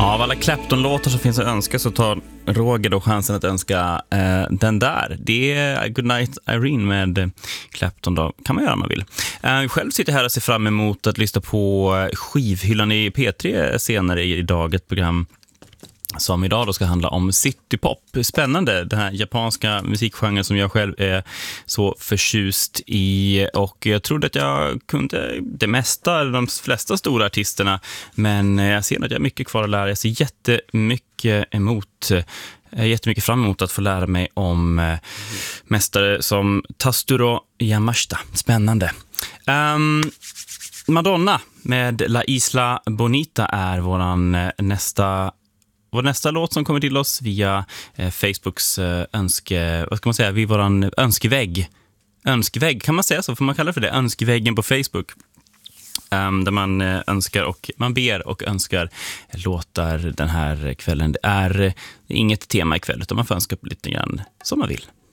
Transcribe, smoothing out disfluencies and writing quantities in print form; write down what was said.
Av alla Clapton-låtar som finns att önska så tar Roger då chansen att önska den där. Det är Goodnight Irene med Clapton då. Kan man göra om man vill. Själv sitter jag här och ser fram emot att lyssna på skivhyllan i P3 senare i dag, ett program som idag då ska handla om citypop. Spännande, den här japanska musikgenren som jag själv är så förtjust i, och jag trodde att jag kunde det mesta, de flesta stora artisterna, men jag ser att jag har mycket kvar att lära. Jag ser jättemycket fram emot att få lära mig om mästare som Tatsuro Yamashita. Spännande. Madonna med La Isla Bonita är vår nästa låt som kommer till oss via Facebooks vid våran önskevägg. Önskevägg, kan man säga så? Får man kalla det för det? Önskeväggen på Facebook. Där man önskar och man ber och önskar låtar den här kvällen. Det är inget tema ikväll, utan man får önska lite grann som man vill.